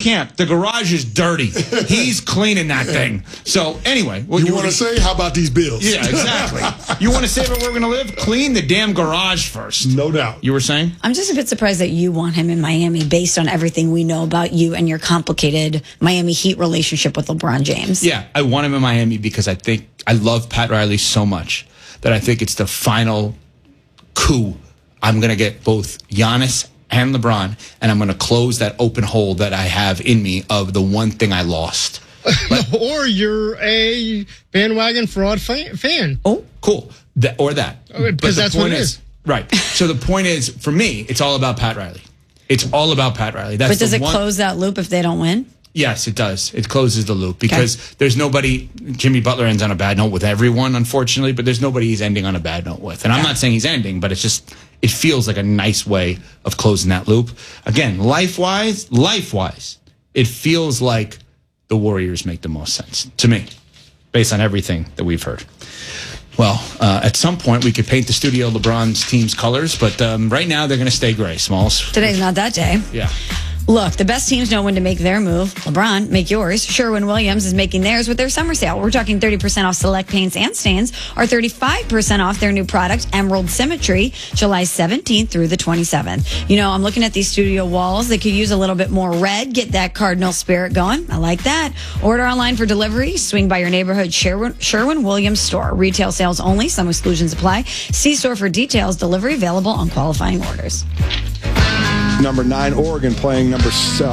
can't. The garage is dirty. He's cleaning that thing. So anyway, what you want to say? How about these bills? Yeah, exactly. You want to say where we're going to live? Clean the damn garage first. No doubt. You were saying? I'm just a bit surprised that you want him in Miami based on everything we know about you and your complicated Miami Heat relationship with LeBron James. Yeah, I want him in Miami because I love Pat Riley so much that I think it's the final coup. I'm going to get both Giannis and LeBron, and I'm going to close that open hole that I have in me of the one thing I lost. Or you're a bandwagon fraud fan. Oh, cool. Because that's what it is. Right. So the point is, for me, it's all about Pat Riley. It's all about Pat Riley. But does it close that loop if they don't win? Yes, it does. It closes the loop because there's nobody. Jimmy Butler ends on a bad note with everyone, unfortunately, but there's nobody he's ending on a bad note with. And I'm not saying he's ending, but it feels like a nice way of closing that loop. Again, life-wise, it feels like the Warriors make the most sense to me, based on everything that we've heard. Well, at some point, we could paint the studio LeBron's team's colors, but right now they're going to stay gray, Smalls. Today's not that day. Yeah. Look, the best teams know when to make their move. LeBron, make yours. Sherwin-Williams is making theirs with their summer sale. We're talking 30% off select paints and stains, or 35% off their new product, Emerald Symmetry, July 17th through the 27th. You know, I'm looking at these studio walls. They could use a little bit more red. Get that Cardinal spirit going. I like that. Order online for delivery. Swing by your neighborhood Sherwin-Williams store. Retail sales only. Some exclusions apply. See store for details. Delivery available on qualifying orders. Number 9, Oregon playing number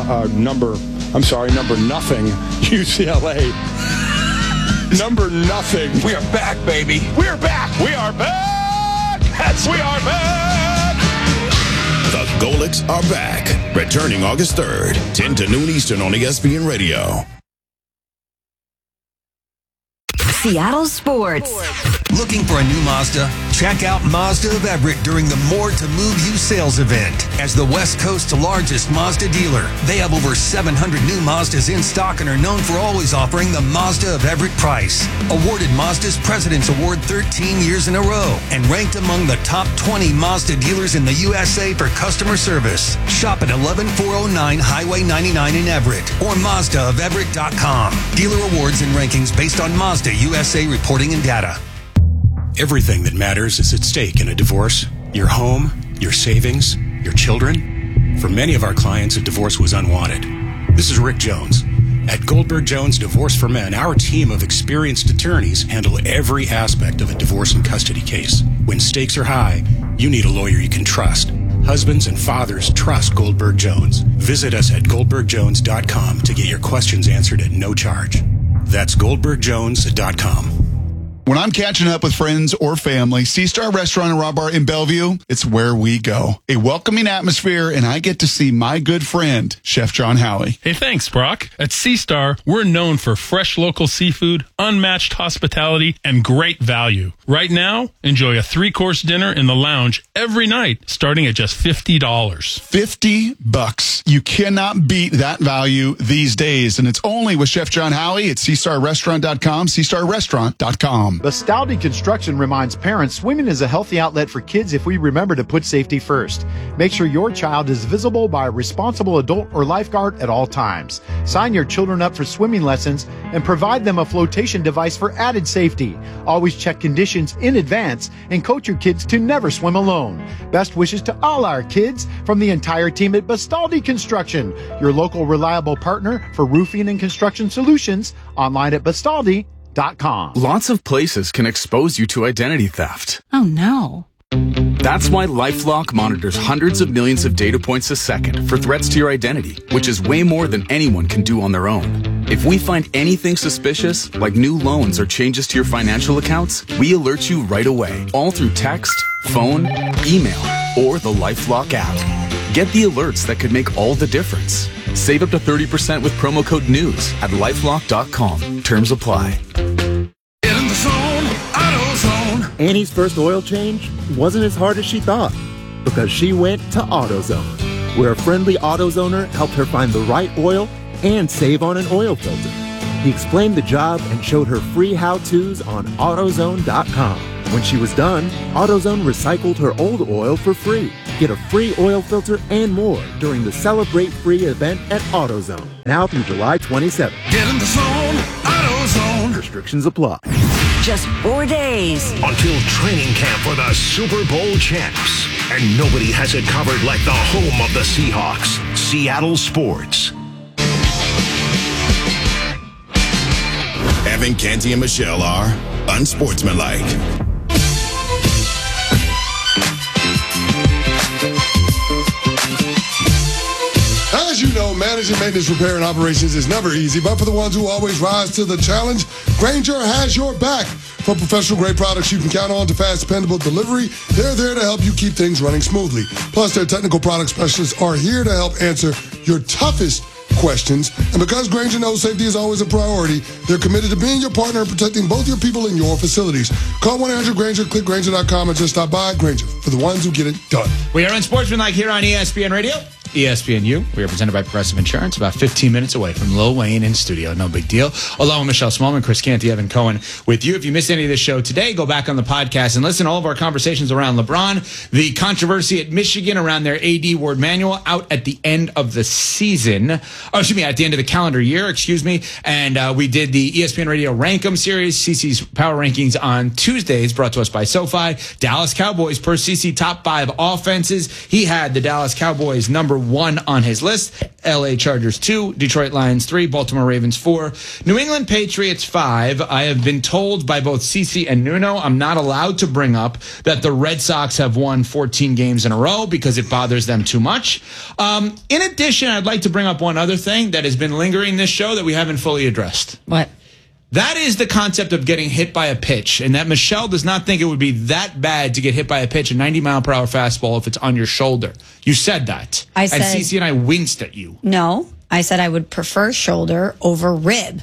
nothing, UCLA. Number nothing. We are back, baby. We are back. We are back. We are back. The Golics are back. Returning August 3rd, 10 to noon Eastern on ESPN Radio. Seattle Sports. Looking for a new Mazda? Check out Mazda of Everett during the More to Move You sales event. As the West Coast's largest Mazda dealer, they have over 700 new Mazdas in stock and are known for always offering the Mazda of Everett price. Awarded Mazda's President's Award 13 years in a row and ranked among the top 20 Mazda dealers in the USA for customer service. Shop at 11409 Highway 99 in Everett or MazdaofEverett.com. Dealer awards and rankings based on Mazda USA reporting and data. Everything that matters is at stake in a divorce. Your home, your savings, your children. For many of our clients, a divorce was unwanted. This is Rick Jones. At Goldberg Jones Divorce for Men, our team of experienced attorneys handle every aspect of a divorce and custody case. When stakes are high, you need a lawyer you can trust. Husbands and fathers trust Goldberg Jones. Visit us at goldbergjones.com to get your questions answered at no charge. That's goldbergjones.com. When I'm catching up with friends or family, C-Star Restaurant and Raw Bar in Bellevue, it's where we go. A welcoming atmosphere, and I get to see my good friend, Chef John Howie. Hey, thanks, Brock. At C-Star, we're known for fresh local seafood, unmatched hospitality, and great value. Right now, enjoy a 3-course dinner in the lounge every night, starting at just $50. $50. You cannot beat that value these days, and it's only with Chef John Howie at CStarRestaurant.com, CStarRestaurant.com. Bastaldi Construction reminds parents swimming is a healthy outlet for kids if we remember to put safety first. Make sure your child is visible by a responsible adult or lifeguard at all times. Sign your children up for swimming lessons and provide them a flotation device for added safety. Always check conditions in advance and coach your kids to never swim alone. Best wishes to all our kids from the entire team at Bastaldi Construction, your local reliable partner for roofing and construction solutions. Online at Bastaldi.com. Lots of places can expose you to identity theft. Oh, no. That's why LifeLock monitors hundreds of millions of data points a second for threats to your identity, which is way more than anyone can do on their own. If we find anything suspicious, like new loans or changes to your financial accounts, we alert you right away, all through text, phone, email, or the LifeLock app. Get the alerts that could make all the difference. Save up to 30% with promo code NEWS at LifeLock.com. Terms apply. In the zone, AutoZone. Annie's first oil change wasn't as hard as she thought because she went to AutoZone, where a friendly AutoZoner helped her find the right oil and save on an oil filter. He explained the job and showed her free how-tos on AutoZone.com. When she was done, AutoZone recycled her old oil for free. Get a free oil filter and more during the Celebrate Free event at AutoZone. Now through July 27th. Get in the zone, AutoZone. Restrictions apply. Just 4 days until training camp for the Super Bowl champs. And nobody has it covered like the home of the Seahawks, Seattle Sports. Evan, Canty, and Michelle are unsportsmanlike. As you know, managing maintenance, repair, and operations is never easy, but for the ones who always rise to the challenge, Grainger has your back. From professional-grade products you can count on to fast, dependable delivery, they're there to help you keep things running smoothly. Plus, their technical product specialists are here to help answer your toughest questions. And because Grainger knows safety is always a priority, they're committed to being your partner and protecting both your people and your facilities. Call 1-800-GRAINGER, click Grainger.com, and just stop by. Grainger, for the ones who get it done. We are unsportsmanlike here on ESPN Radio. ESPNU. We are presented by Progressive Insurance, about 15 minutes away from Lil Wayne in studio. No big deal. Along with Michelle Smallman, Chris Canty, Evan Cohen with you. If you missed any of this show today, go back on the podcast and listen to all of our conversations around LeBron, the controversy at Michigan around their AD Ward Manual out at the end of the season. At the end of the calendar year, And we did the ESPN Radio Rankem series, CC's Power Rankings on Tuesdays, brought to us by SoFi. Dallas Cowboys per CC top 5 offenses. He had the Dallas Cowboys number 1 on his list, LA Chargers 2, Detroit Lions 3, Baltimore Ravens 4, New England Patriots 5. I have been told by both CC and Nuno I'm not allowed to bring up that the Red Sox have won 14 games in a row because it bothers them too much. In addition, I'd like to bring up one other thing that has been lingering this show that we haven't fully addressed. What? That is the concept of getting hit by a pitch, and that Michelle does not think it would be that bad to get hit by a pitch, a 90-mile-per-hour fastball, if it's on your shoulder. You said that. I said, and Cece and I winced at you. No, I said I would prefer shoulder over rib.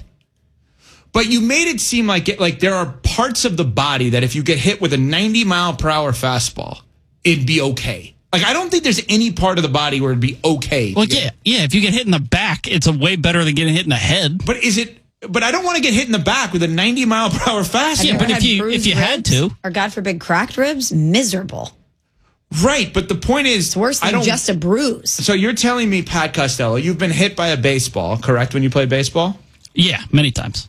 But you made it seem like there are parts of the body that if you get hit with a 90-mile-per-hour fastball, it'd be okay. I don't think there's any part of the body where it'd be okay. Well, yeah. If you get hit in the back, it's a way better than getting hit in the head. But I don't want to get hit in the back with a 90-mile-per-hour fastball. Yeah, but if you had to, or God forbid, cracked ribs, miserable. Right, but the point is, it's worse than just a bruise. So you're telling me, Pat Costello, you've been hit by a baseball, correct? When you played baseball? Yeah, many times.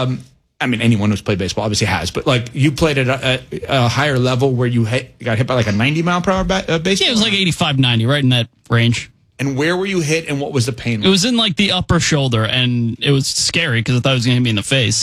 Anyone who's played baseball obviously has, but you played at a higher level where you got hit by a 90-mile-per-hour baseball. Yeah, it was 85, 90, right in that range. And where were you hit, and what was the pain? It was in the upper shoulder, and it was scary because I thought it was going to hit me in the face.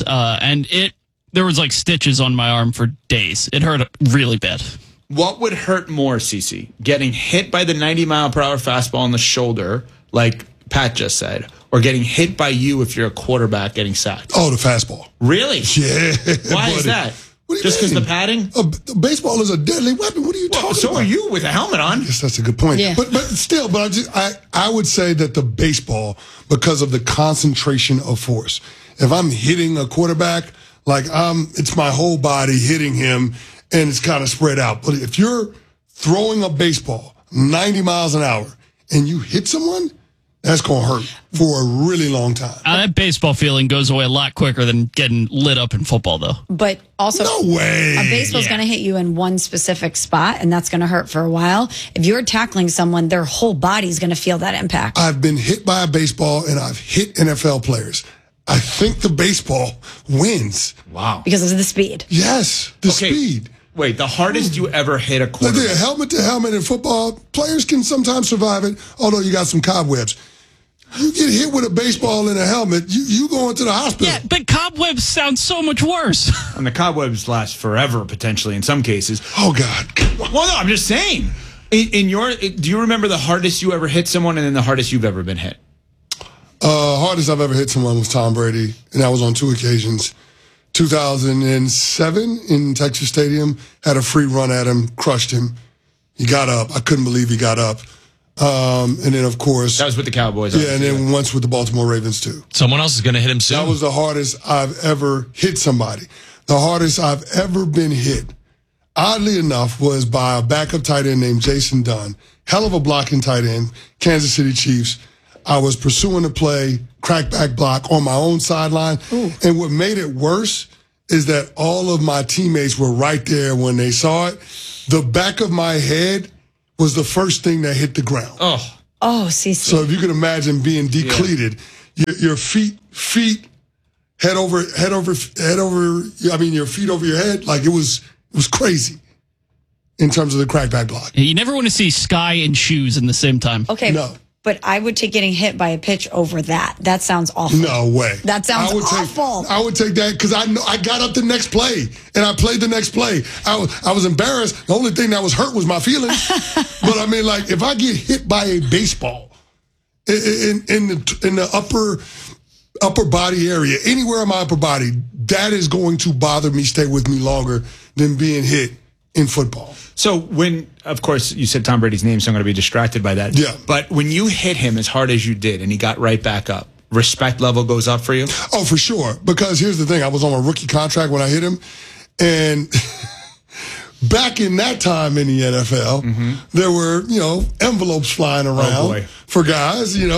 There was stitches on my arm for days. It hurt really bad. What would hurt more, Cece? Getting hit by the 90-mile-per-hour fastball in the shoulder, like Pat just said, or getting hit by you if you're a quarterback getting sacked? Oh, the fastball. Really? Yeah. Why is that? Just because the padding? Baseball is a deadly weapon. What are you talking about? So are you with a helmet on. Yes, that's a good point. Yeah. But still, I would say that the baseball, because of the concentration of force, if I'm hitting a quarterback, it's my whole body hitting him, and it's kind of spread out. But if you're throwing a baseball 90 miles an hour and you hit someone, that's going to hurt for a really long time. That baseball feeling goes away a lot quicker than getting lit up in football, though. But also, no way. A baseball's going to hit you in one specific spot, and that's going to hurt for a while. If you're tackling someone, their whole body's going to feel that impact. I've been hit by a baseball, and I've hit NFL players. I think the baseball wins. Wow. Because of the speed. Yes, the speed. Wait, the hardest you ever hit a quarterback? Helmet to helmet in football, players can sometimes survive it, although you got some cobwebs. You get hit with a baseball in a helmet, you go into the hospital. Yeah, but cobwebs sound so much worse. And the cobwebs last forever, potentially, in some cases. Oh, God. Well, no, I'm just saying. Do you remember the hardest you ever hit someone and then the hardest you've ever been hit? Hardest I've ever hit someone was Tom Brady, and that was on 2 occasions. 2007 in Texas Stadium, had a free run at him, crushed him. He got up. I couldn't believe he got up. And then, of course... That was with the Cowboys. Yeah, and then once with the Baltimore Ravens, too. Someone else is going to hit him soon. That was the hardest I've ever hit somebody. The hardest I've ever been hit, oddly enough, was by a backup tight end named Jason Dunn. Hell of a blocking tight end, Kansas City Chiefs. I was pursuing the play, crackback block on my own sideline. Ooh. And what made it worse is that all of my teammates were right there when they saw it. The back of my head was the first thing that hit the ground. Oh, CC. So if you can imagine being decleated, your feet, head over. I mean, your feet over your head. Like it was crazy in terms of the crackback block. You never want to see sky and shoes in the same time. Okay. No. But I would take getting hit by a pitch over that. That sounds awful. No way. That sounds awful. I would take that because I know I got up the next play and I played the next play. I was embarrassed. The only thing that was hurt was my feelings. But I mean, like if I get hit by a baseball in the upper body area, anywhere in my upper body, that is going to bother me, stay with me longer than being hit in football. So when, of course, you said Tom Brady's name, so I'm going to be distracted by that. Yeah. But when you hit him as hard as you did and he got right back up, respect level goes up for you? Oh, for sure. Because here's the thing. I was on a rookie contract when I hit him. And back in that time in the NFL, there were, envelopes flying around for guys. You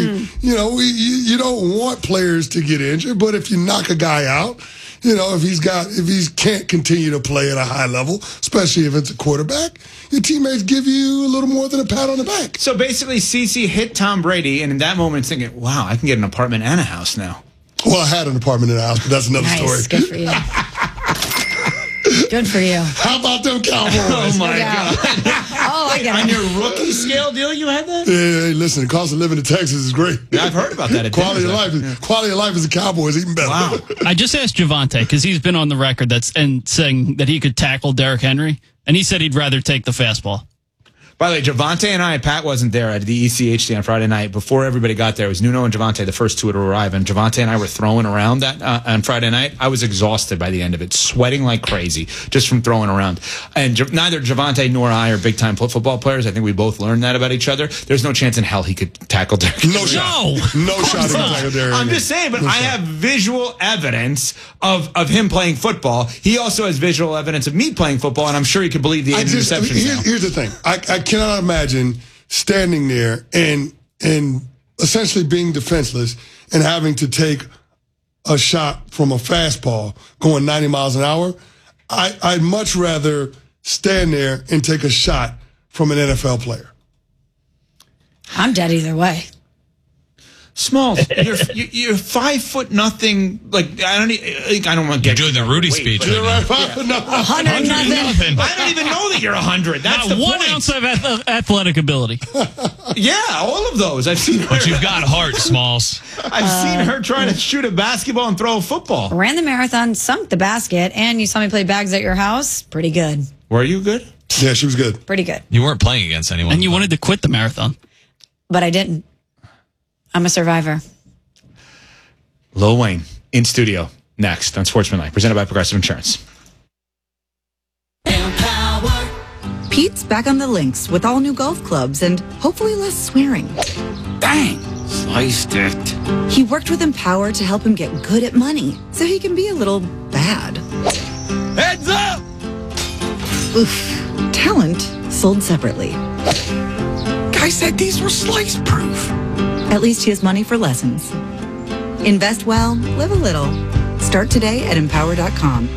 don't want players to get injured. But if you knock a guy out, if he can't continue to play at a high level, especially if it's a quarterback, your teammates give you a little more than a pat on the back. So basically, CeCe hit Tom Brady, and in that moment, thinking, "Wow, I can get an apartment and a house now." Well, I had an apartment and a house, but that's another story. Good for you. Good for you. How about them Cowboys? Oh my God! Oh, I get it. On your rookie scale deal, you had that? Hey, listen, the cost of living in Texas is great. Yeah, I've heard about that. Quality of life is the Cowboys even better. Wow. I just asked Javonte because he's been on the record saying that he could tackle Derrick Henry, and he said he'd rather take the fastball. By the way, Javonte and Pat wasn't there at the ECHD on Friday night. Before everybody got there, it was Nuno and Javonte, the first two to arrive. And Javonte and I were throwing around that on Friday night. I was exhausted by the end of it, sweating like crazy just from throwing around. And neither Javonte nor I are big-time football players. I think we both learned that about each other. There's no chance in hell he could tackle Derrick. No shot. No shot he could tackle Derrick. I'm just saying, but I have visual evidence of him playing football. He also has visual evidence of me playing football, and I'm sure he could believe the interceptions. Here's the thing. I cannot imagine standing there and essentially being defenseless and having to take a shot from a fastball going 90 miles an hour. I'd much rather stand there and take a shot from an NFL player. I'm dead either way. Smalls, you're 5 foot nothing. Like I don't want to get. You're doing the Rudy speech. You're right, 5 foot nothing. 100 nothing. I don't even know that you're 100. That's Not the 1 point. ounce of athletic ability. Yeah, all of those. I've seen her. But you've got heart, Smalls. I've seen her trying to shoot a basketball and throw a football. Ran the marathon, sunk the basket, and you saw me play bags at your house. Pretty good. Were you good? Yeah, she was good. Pretty good. You weren't playing against anyone. And you wanted to quit the marathon. But I didn't. I'm a survivor. Lil Wayne in studio next on Sportsmanlike, presented by Progressive Insurance. Pete's back on the links with all new golf clubs and hopefully less swearing. Dang, sliced it. He worked with Empower to help him get good at money so he can be a little bad. Heads up! Oof. Talent sold separately. Guy said these were slice proof. At least he has money for lessons. Invest well, live a little. Start today at Empower.com.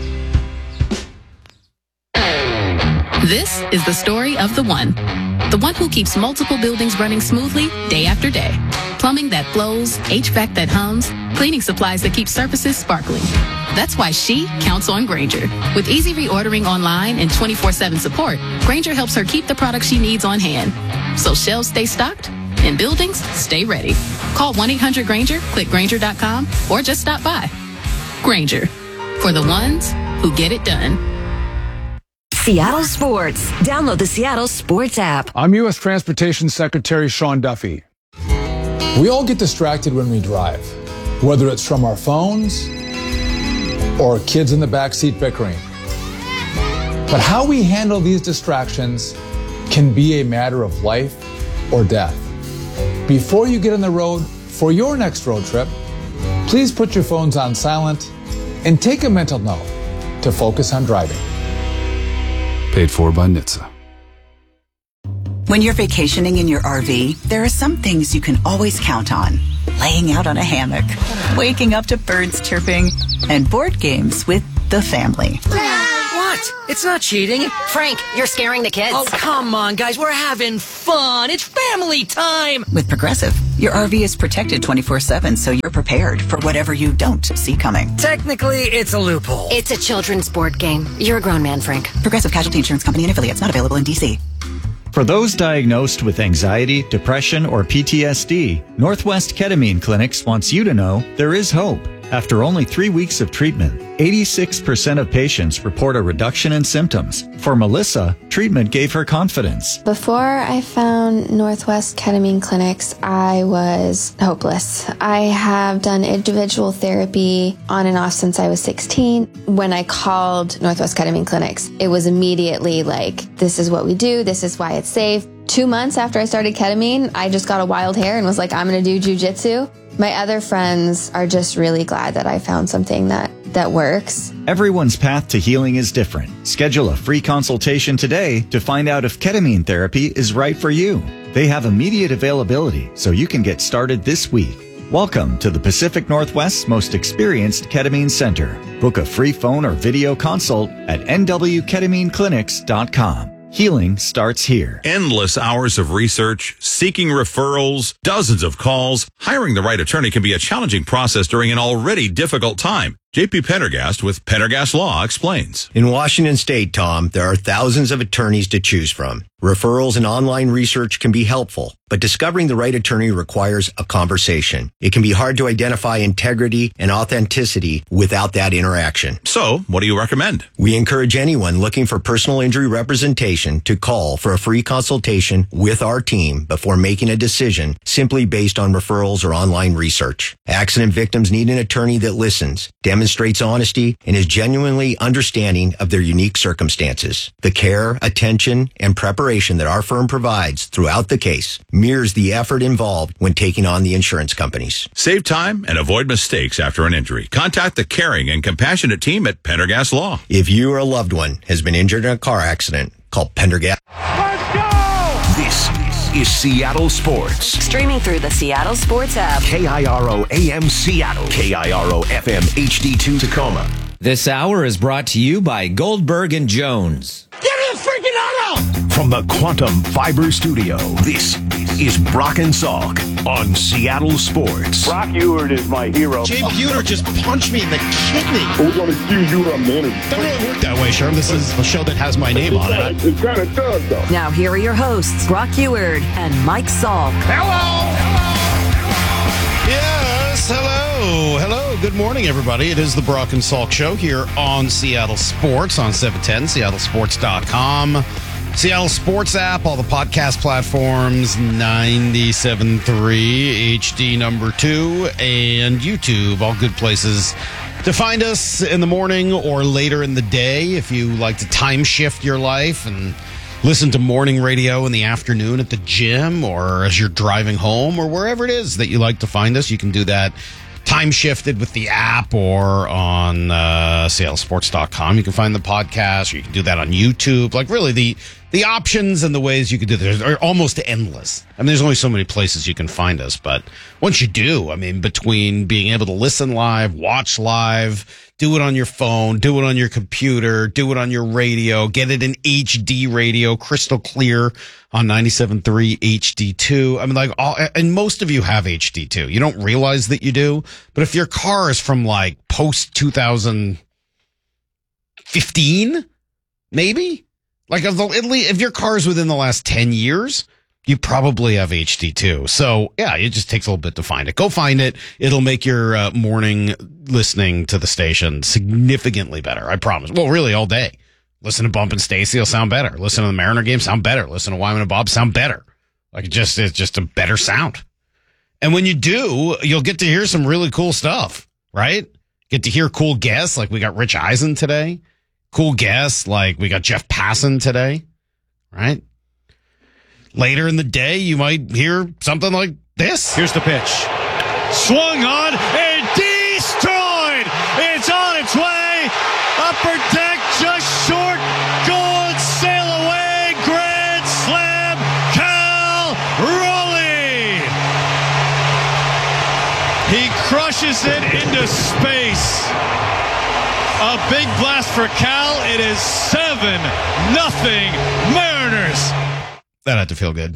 This is the story of the one who keeps multiple buildings running smoothly day after day. Plumbing that flows, HVAC that hums, cleaning supplies that keep surfaces sparkling. That's why she counts on Grainger. With easy reordering online and 24/7 support, Grainger helps her keep the products she needs on hand. So shelves stay stocked and buildings stay ready. Call 1-800-GRAINGER, click Grainger.com, or just stop by. Grainger, for the ones who get it done. Seattle Sports. Download the Seattle Sports app. I'm U.S. Transportation Secretary Sean Duffy. We all get distracted when we drive, whether it's from our phones or kids in the backseat bickering. But how we handle these distractions can be a matter of life or death. Before you get on the road for your next road trip, please put your phones on silent and take a mental note to focus on driving. Paid for by NHTSA. When you're vacationing in your RV, there are some things you can always count on. Laying out on a hammock, waking up to birds chirping, and board games with the family. What? It's not cheating. Frank, you're scaring the kids. Oh, come on, guys. We're having fun. It's family time. With Progressive, your RV is protected 24/7, so you're prepared for whatever you don't see coming. Technically, it's a loophole. It's a children's board game. You're a grown man, Frank. Progressive Casualty Insurance Company and affiliates, not available in D.C. For those diagnosed with anxiety, depression, or PTSD, Northwest Ketamine Clinics wants you to know there is hope. After only 3 weeks of treatment, 86% of patients report a reduction in symptoms. For Melissa, treatment gave her confidence. Before I found Northwest Ketamine Clinics, I was hopeless. I have done individual therapy on and off since I was 16. When I called Northwest Ketamine Clinics, it was immediately like, this is what we do, this is why it's safe. 2 months after I started ketamine, I just got a wild hair and was like, I'm going to do jujitsu. My other friends are just really glad that I found something that works. Everyone's path to healing is different. Schedule a free consultation today to find out if ketamine therapy is right for you. They have immediate availability, so you can get started this week. Welcome to the Pacific Northwest's most experienced ketamine center. Book a free phone or video consult at nwketamineclinics.com. Healing starts here. Endless hours of research, seeking referrals, dozens of calls. Hiring the right attorney can be a challenging process during an already difficult time. JP Pendergast with Pendergast Law explains. In Washington State, Tom, there are thousands of attorneys to choose from. Referrals and online research can be helpful, but discovering the right attorney requires a conversation. It can be hard to identify integrity and authenticity without that interaction. So, what do you recommend? We encourage anyone looking for personal injury representation to call for a free consultation with our team before making a decision simply based on referrals or online research. Accident victims need an attorney that listens, demonstrates honesty, and is genuinely understanding of their unique circumstances. The care, attention, and preparation that our firm provides throughout the case mirrors the effort involved when taking on the insurance companies. Save time and avoid mistakes after an injury. Contact the caring and compassionate team at Pendergast Law. If you or a loved one has been injured in a car accident, call Pendergast. This is Seattle Sports. Streaming through the Seattle Sports app. KIRO AM Seattle. KIRO FM HD2 Tacoma. This hour is brought to you by Goldberg and Jones. Get in the freaking auto! From the Quantum Fiber Studio, this is Brock and Salk on Seattle Sports. Brock Ewert is my hero. Jay Buhner just punched me in the kidney. Who's going to accuse you of manager? Doesn't really work that way, Sherm. This is a show that has my name on it. It kind of does, though. Now here are your hosts, Brock Ewert and Mike Salk. Hello! Yes, hello. Hello. Good morning, everybody. It is the Brock and Salk Show here on Seattle Sports on 710, seattlesports.com. Seattle Sports app, all the podcast platforms, 97.3 HD number 2, and YouTube, all good places to find us in the morning or later in the day if you like to time shift your life and listen to morning radio in the afternoon at the gym or as you're driving home or wherever it is that you like to find us. You can do that time shifted with the app or on seattlesports.com. You can find the podcast, or you can do that on YouTube. Like really the options and the ways you can do this are almost endless. I mean, there's only so many places you can find us, but once you do, I mean, between being able to listen live, watch live, do it on your phone, do it on your computer, do it on your radio, get it in HD radio, crystal clear on 97.3 HD2. I mean, like, and most of you have HD2. You don't realize that you do, but if your car is from like post 2015, maybe, like if your car is within the last 10 years, you probably have HD2. So yeah, it just takes a little bit to find it. Go find it. It'll make your morning listening to the station significantly better. I promise. Well, really all day. Listen to Bump and Stacy, it'll sound better. Listen to the Mariner game, sound better. Listen to Wyman and Bob, sound better. Like it's just a better sound. And when you do, you'll get to hear some really cool stuff, right? Get to hear cool guests, like we got Rich Eisen today. Cool guests, like we got Jeff Passan today, right? Later in the day, you might hear something like this. Here's the pitch. Swung on and destroyed. It's on its way. Upper deck just short. Going sail away. Grand slam. Cal Raleigh. He crushes it into space. A big blast for Cal. It is 7-0 Mariners. That had to feel good.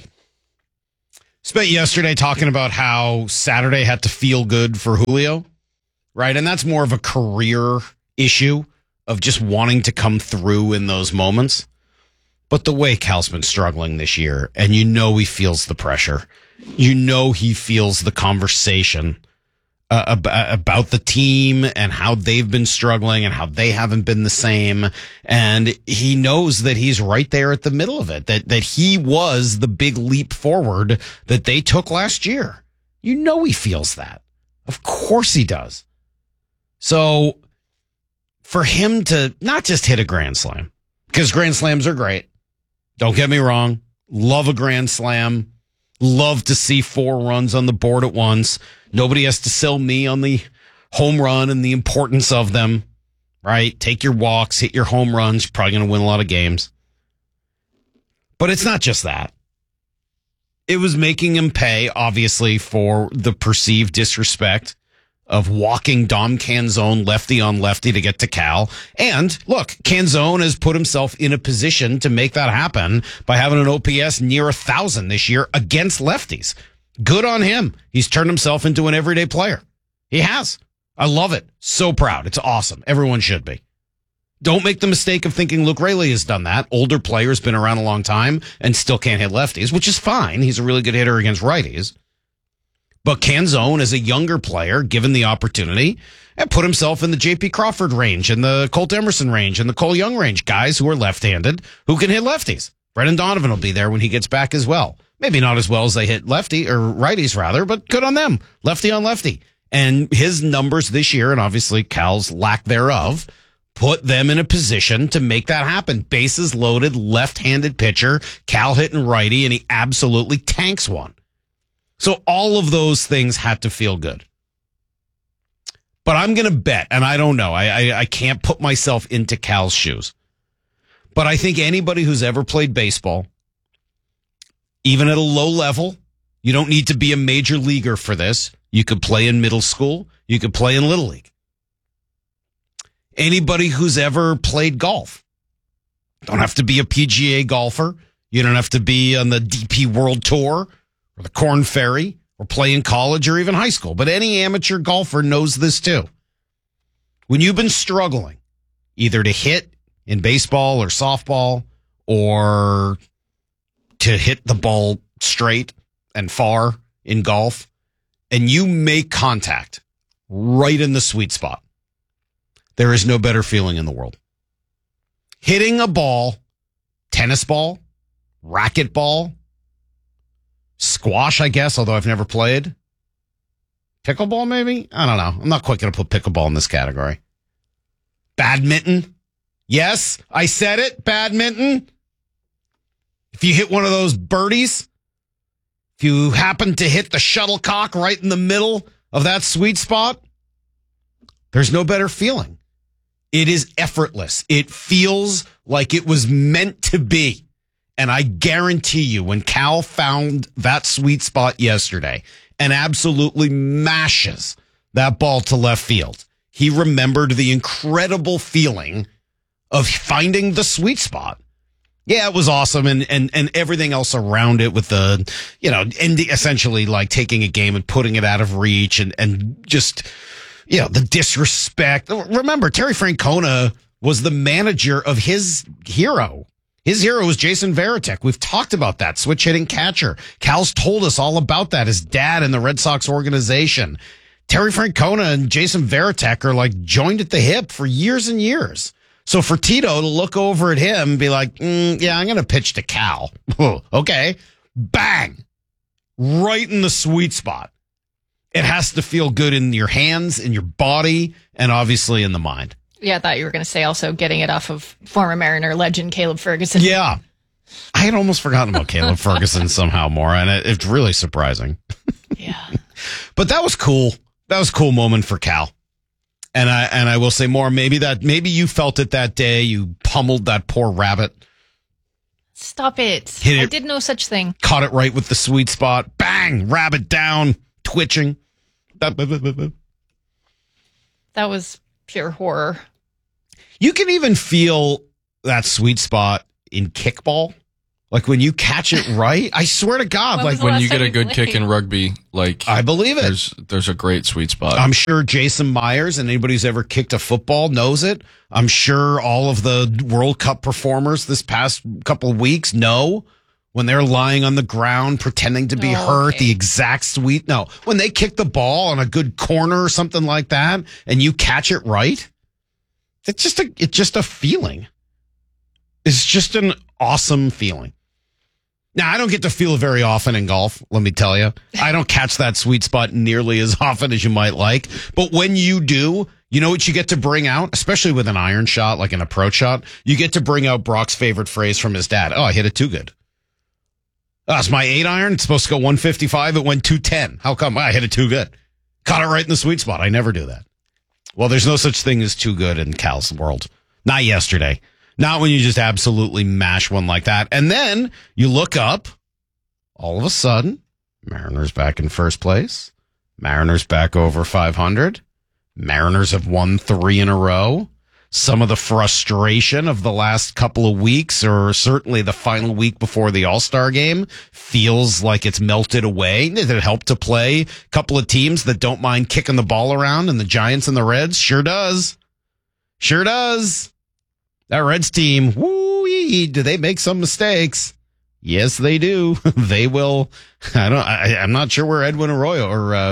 Spent yesterday talking about how Saturday had to feel good for Julio, right? And that's more of a career issue of just wanting to come through in those moments. But the way Cal's been struggling this year, and he feels the pressure. He feels the conversation about the team and how they've been struggling and how they haven't been the same. And he knows that he's right there at the middle of it, that he was the big leap forward that they took last year. He feels that. Of course he does. So for him to not just hit a grand slam, because grand slams are great. Don't get me wrong. Love a grand slam. Love to see 4 runs on the board at once. Nobody has to sell me on the home run and the importance of them, right? Take your walks, hit your home runs. You're probably going to win a lot of games. But it's not just that. It was making him pay, obviously, for the perceived disrespect of walking Dom Canzone lefty on lefty to get to Cal. And look, Canzone has put himself in a position to make that happen by having an OPS near 1,000 this year against lefties. Good on him. He's turned himself into an everyday player. He has. I love it. So proud. It's awesome. Everyone should be. Don't make the mistake of thinking Luke Raley has done that. Older player's been around a long time and still can't hit lefties, which is fine. He's a really good hitter against righties. But Canzone, as a younger player, given the opportunity, and put himself in the J.P. Crawford range and the Colt Emerson range and the Cole Young range, guys who are left-handed who can hit lefties. Brendan Donovan will be there when he gets back as well. Maybe not as well as they hit lefty or righties rather, but good on them. Lefty on lefty. And his numbers this year, and obviously Cal's lack thereof, put them in a position to make that happen. Bases loaded, left-handed pitcher, Cal hitting righty, and he absolutely tanks one. So all of those things had to feel good. But I'm going to bet, and I don't know, I can't put myself into Cal's shoes. But I think anybody who's ever played baseball, even at a low level, you don't need to be a major leaguer for this. You could play in middle school. You could play in Little League. Anybody who's ever played golf. Don't have to be a PGA golfer. You don't have to be on the DP World Tour or the Korn Ferry or play in college or even high school. But any amateur golfer knows this too. When you've been struggling either to hit in baseball or softball or to hit the ball straight and far in golf, and you make contact right in the sweet spot, there is no better feeling in the world. Hitting a ball, tennis ball, racquetball, squash, I guess, although I've never played. Pickleball, maybe? I don't know. I'm not quite going to put pickleball in this category. Badminton. Yes, I said it. Badminton. If you hit one of those birdies, if you happen to hit the shuttlecock right in the middle of that sweet spot, there's no better feeling. It is effortless. It feels like it was meant to be. And I guarantee you, when Cal found that sweet spot yesterday and absolutely mashes that ball to left field, he remembered the incredible feeling of finding the sweet spot. Yeah, it was awesome. And everything else around it with the, essentially like taking a game and putting it out of reach and just, the disrespect. Remember, Terry Francona was the manager of his hero. His hero was Jason Varitek. We've talked about that switch hitting catcher. Cal's told us all about that. His dad in the Red Sox organization. Terry Francona and Jason Varitek are like joined at the hip for years and years. So for Tito to look over at him and be like, I'm going to pitch to Cal. Okay. Bang. Right in the sweet spot. It has to feel good in your hands, in your body, and obviously in the mind. Yeah, I thought you were going to say also getting it off of former Mariner legend Caleb Ferguson. Yeah. I had almost forgotten about Caleb Ferguson somehow more, and it's really surprising. Yeah. But that was cool. That was a cool moment for Cal. And I will say more. Maybe you felt it that day. You pummeled that poor rabbit. Stop it. I did no such thing. Caught it right with the sweet spot. Bang! Rabbit down. Twitching. That was pure horror. You can even feel that sweet spot in kickball. Like when you catch it right, I swear to God, like when you get a good kick in rugby, like I believe it. There's a great sweet spot. I'm sure Jason Myers and anybody who's ever kicked a football knows it. I'm sure all of the World Cup performers this past couple of weeks know when they're lying on the ground pretending to be hurt, the exact sweet. No, when they kick the ball on a good corner or something like that, and you catch it right, it's just a feeling. It's just an awesome feeling. Now, I don't get to feel it very often in golf, let me tell you. I don't catch that sweet spot nearly as often as you might like. But when you do, you know what you get to bring out, especially with an iron shot, like an approach shot? You get to bring out Brock's favorite phrase from his dad. Oh, I hit it too good. Oh, it's my 8-iron. It's supposed to go 155. It went 210. How come? I hit it too good. Caught it right in the sweet spot. I never do that. Well, there's no such thing as too good in Cal's world. Not yesterday. Not when you just absolutely mash one like that. And then you look up, all of a sudden, Mariners back in first place. Mariners back over 500. Mariners have won 3 in a row. Some of the frustration of the last couple of weeks, or certainly the final week before the All-Star game, feels like it's melted away. Did it help to play a couple of teams that don't mind kicking the ball around, and the Giants and the Reds? Sure does. Sure does. That Reds team, woo-wee, do they make some mistakes? Yes, they do. They will. I'm not sure where Edwin Arroyo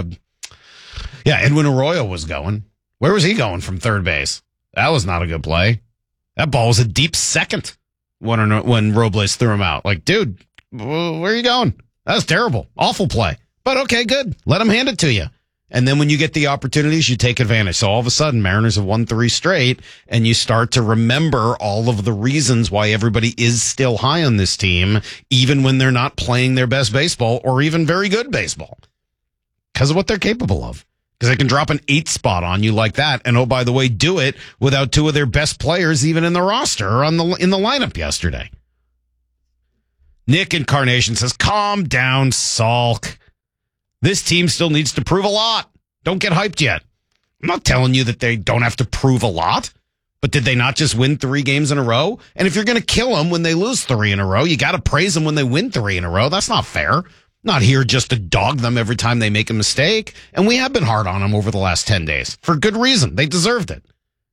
Edwin Arroyo was going. Where was he going from third base? That was not a good play. That ball was a deep second when Robles threw him out. Like, dude, where are you going? That was terrible. Awful play. But okay, good. Let him hand it to you. And then when you get the opportunities, you take advantage. So all of a sudden, Mariners have won 3 straight, and you start to remember all of the reasons why everybody is still high on this team, even when they're not playing their best baseball or even very good baseball. Because of what they're capable of. Because they can drop an 8 spot on you like that, and oh, by the way, do it without 2 of their best players even in the roster or in the lineup yesterday. Nick Incarnation says, calm down, Salk. This team still needs to prove a lot. Don't get hyped yet. I'm not telling you that they don't have to prove a lot, but did they not just win 3 games in a row? And if you're going to kill them when they lose 3 in a row, you got to praise them when they win 3 in a row. That's not fair. Not here just to dog them every time they make a mistake. And we have been hard on them over the last 10 days for good reason. They deserved it.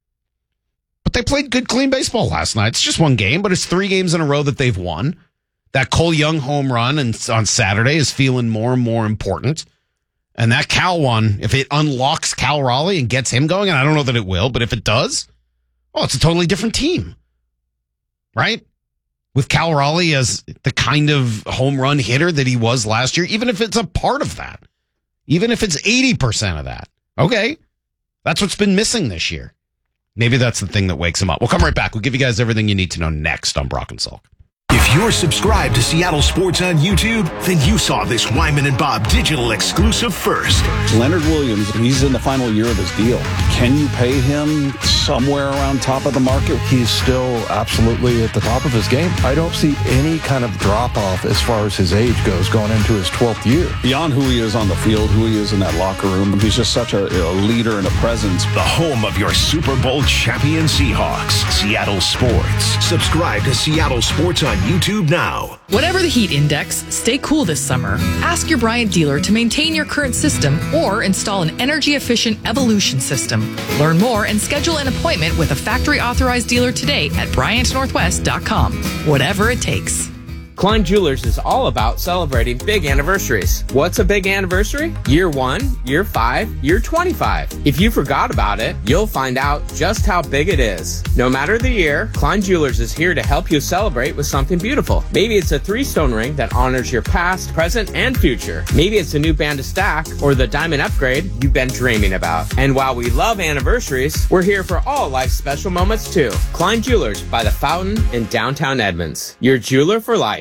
But they played good, clean baseball last night. It's just 1 game, but it's 3 games in a row that they've won. That Cole Young home run on Saturday is feeling more and more important. And that Cal one, if it unlocks Cal Raleigh and gets him going, and I don't know that it will, but if it does, it's a totally different team. Right? With Cal Raleigh as the kind of home run hitter that he was last year, even if it's a part of that, even if it's 80% of that. Okay. That's what's been missing this year. Maybe that's the thing that wakes him up. We'll come right back. We'll give you guys everything you need to know next on Brock and Salk. If you're subscribed to Seattle Sports on YouTube, then you saw this Wyman and Bob digital exclusive first. Leonard Williams, he's in the final year of his deal. Can you pay him somewhere around top of the market? He's still absolutely at the top of his game. I don't see any kind of drop-off as far as his age goes going into his 12th year. Beyond who he is on the field, who he is in that locker room, he's just such a leader and a presence. The home of your Super Bowl champion Seahawks, Seattle Sports. Subscribe to Seattle Sports on YouTube now. Whatever the heat index, stay cool this summer. Ask your Bryant dealer to maintain your current system or install an energy-efficient Evolution system. Learn more and schedule an appointment with a factory-authorized dealer today at BryantNorthwest.com. Whatever it takes. Klein Jewelers is all about celebrating big anniversaries. What's a big anniversary? Year 1, year 5, year 25. If you forgot about it, you'll find out just how big it is. No matter the year, Klein Jewelers is here to help you celebrate with something beautiful. Maybe it's a 3-stone ring that honors your past, present, and future. Maybe it's a new band to stack or the diamond upgrade you've been dreaming about. And while we love anniversaries, we're here for all life's special moments too. Klein Jewelers by the Fountain in downtown Edmonds. Your jeweler for life.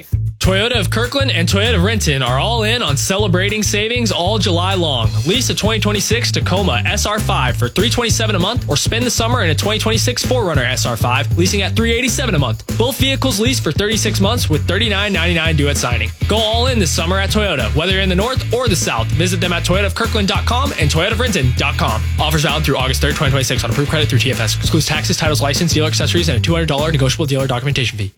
Toyota of Kirkland and Toyota of Renton are all in on celebrating savings all July long. Lease a 2026 Tacoma SR5 for $327 a month, or spend the summer in a 2026 4Runner SR5, leasing at $387 a month. Both vehicles leased for 36 months with $39.99 due at signing. Go all in this summer at Toyota, whether you're in the north or the south. Visit them at toyotaofkirkland.com and toyotaofrenton.com. Offers valid through August 3rd, 2026 on approved credit through TFS. Excludes taxes, titles, license, dealer accessories, and a $200 negotiable dealer documentation fee.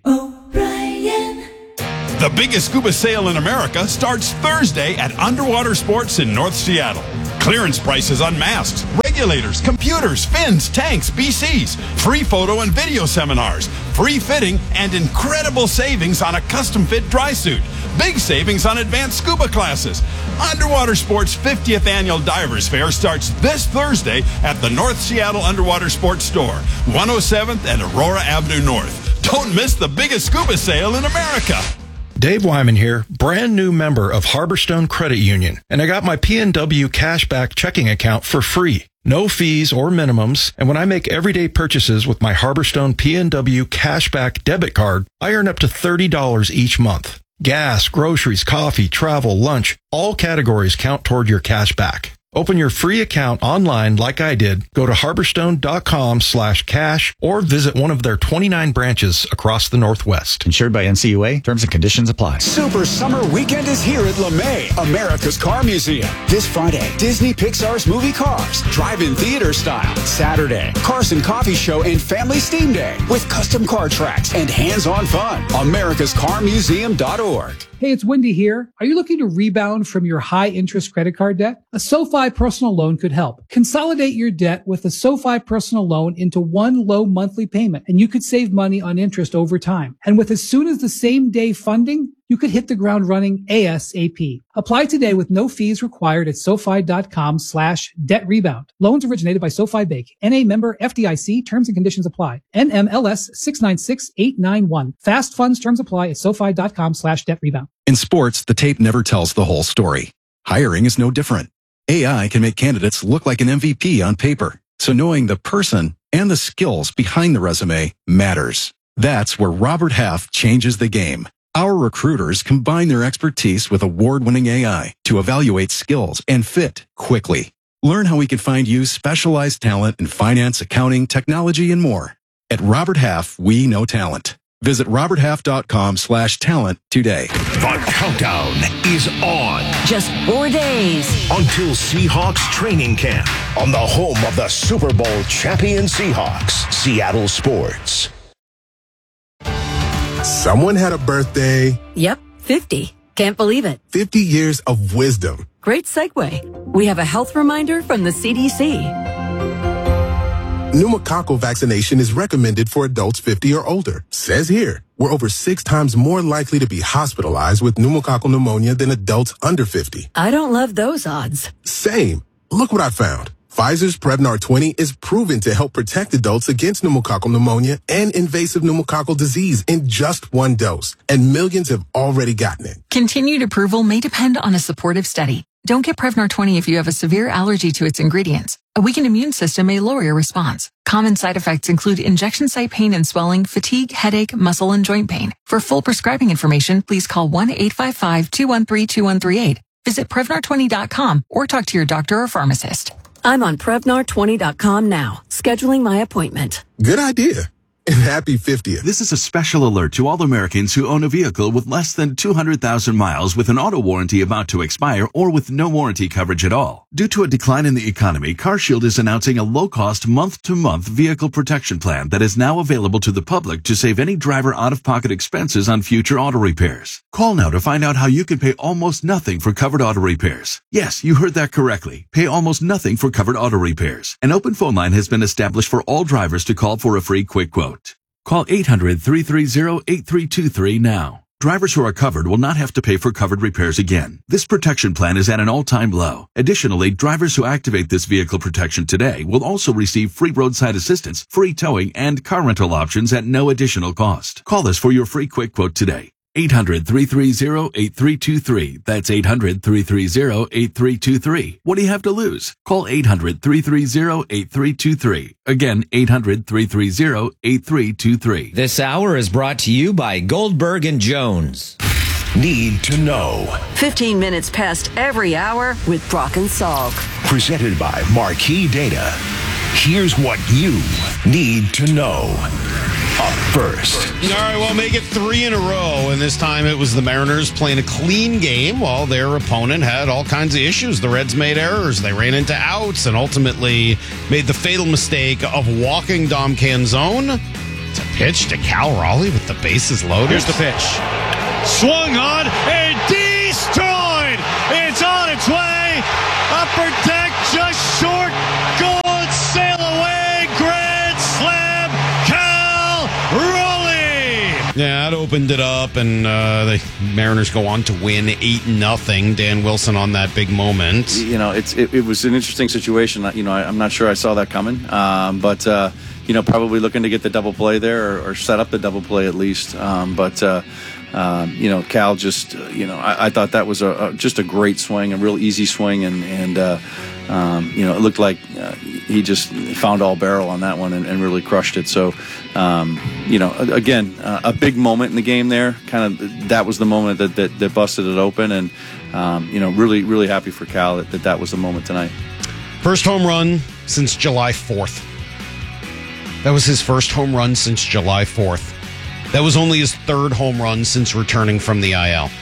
The biggest scuba sale in America starts Thursday at Underwater Sports in North Seattle. Clearance prices on masks, regulators, computers, fins, tanks, BCs, free photo and video seminars, free fitting, and incredible savings on a custom fit dry suit. Big savings on advanced scuba classes. Underwater Sports 50th Annual Divers Fair starts this Thursday at the North Seattle Underwater Sports Store, 107th and Aurora Avenue North. Don't miss the biggest scuba sale in America. Dave Wyman here, brand new member of Harborstone Credit Union, and I got my PNW cashback checking account for free. No fees or minimums, and when I make everyday purchases with my Harborstone PNW cashback debit card, I earn up to $30 each month. Gas, groceries, coffee, travel, lunch, all categories count toward your cashback. Open your free account online like I did. Go to harborstone.com/cash or visit one of their 29 branches across the Northwest. Insured by NCUA. Terms and conditions apply. Super Summer Weekend is here at LeMay, America's Car Museum. This Friday, Disney Pixar's movie Cars, drive-in theater style. Saturday, Carson Coffee Show and Family Steam Day with custom car tracks and hands-on fun. AmericasCarMuseum.org. Hey, it's Wendy here. Are you looking to rebound from your high-interest credit card debt? A SoFi personal loan could help. Consolidate your debt with a SoFi personal loan into one low monthly payment, and you could save money on interest over time. And with as soon as the same day funding, you could hit the ground running ASAP. Apply today with no fees required at SoFi.com/debt rebound. Loans originated by SoFi Bank. NA member FDIC. Terms and conditions apply. NMLS 696891. Fast funds terms apply at SoFi.com/debt rebound. In sports, the tape never tells the whole story. Hiring is no different. AI can make candidates look like an MVP on paper. So knowing the person and the skills behind the resume matters. That's where Robert Half changes the game. Our recruiters combine their expertise with award-winning AI to evaluate skills and fit quickly. Learn how we can find you specialized talent in finance, accounting, technology, and more. At Robert Half, we know talent. Visit roberthalf.com/talent today. The countdown is on. Just 4 days until Seahawks training camp on the home of the Super Bowl champion Seahawks, Seattle Sports. Someone had a birthday. Yep, 50. Can't believe it. 50 years of wisdom. Great segue. We have a health reminder from the CDC. Pneumococcal vaccination is recommended for adults 50 or older. Says here, we're over 6 times more likely to be hospitalized with pneumococcal pneumonia than adults under 50. I don't love those odds. Same. Look what I found. Pfizer's Prevnar 20 is proven to help protect adults against pneumococcal pneumonia and invasive pneumococcal disease in just 1 dose, and millions have already gotten it. Continued approval may depend on a supportive study. Don't get Prevnar 20 if you have a severe allergy to its ingredients. A weakened immune system may lower your response. Common side effects include injection site pain and swelling, fatigue, headache, muscle, and joint pain. For full prescribing information, please call 1-855-213-2138. Visit Prevnar20.com or talk to your doctor or pharmacist. I'm on Prevnar20.com now, scheduling my appointment. Good idea. And happy 50th. This is a special alert to all Americans who own a vehicle with less than 200,000 miles with an auto warranty about to expire or with no warranty coverage at all. Due to a decline in the economy, CarShield is announcing a low-cost month-to-month vehicle protection plan that is now available to the public to save any driver out-of-pocket expenses on future auto repairs. Call now to find out how you can pay almost nothing for covered auto repairs. Yes, you heard that correctly. Pay almost nothing for covered auto repairs. An open phone line has been established for all drivers to call for a free quick quote. Call 800-330-8323 now. Drivers who are covered will not have to pay for covered repairs again. This protection plan is at an all-time low. Additionally, drivers who activate this vehicle protection today will also receive free roadside assistance, free towing, and car rental options at no additional cost. Call us for your free quick quote today. 800-330-8323. That's 800-330-8323. What do you have to lose? Call 800-330-8323. Again, 800-330-8323. This hour is brought to you by Goldberg & Jones. need to know. 15 minutes past every hour with Brock and Salk. Presented by Marquee Data. Here's what you need to know. Up first. All right, well, make it 3 in a row, and this time it was the Mariners playing a clean game while their opponent had all kinds of issues. The Reds made errors, they ran into outs, and ultimately made the fatal mistake of walking Dom Canzone. It's a pitch to Cal Raleigh with the bases loaded. Here's the pitch. Swung on and destroyed. It's on its way. Upper deck just short. Going sail away. Grand slam. Cal Raleigh. Yeah, that opened it up, and the Mariners go on to win 8-0. Dan Wilson on that big moment. You know, it was an interesting situation. You know, I'm not sure I saw that coming, but you know, probably looking to get the double play there or set up the double play at least. You know, Cal just, you know, I thought that was just a great swing, a real easy swing, and you know, it looked like he just found all barrel on that one and really crushed it. So, you know, again, a big moment in the game there. Kind of that was the moment that busted it open, and you know, really happy for Cal that was the moment tonight. First home run since July 4th. That was his first home run since July 4th. That was only his 3rd home run since returning from the IL.